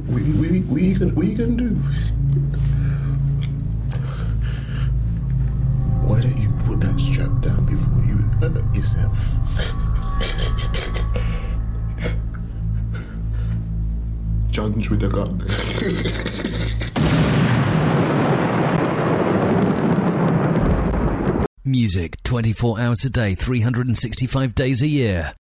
What you gonna do? Why don't you put that strap down before you hurt yourself? Judge with a gun. Music 24 hours a day, 365 days a year.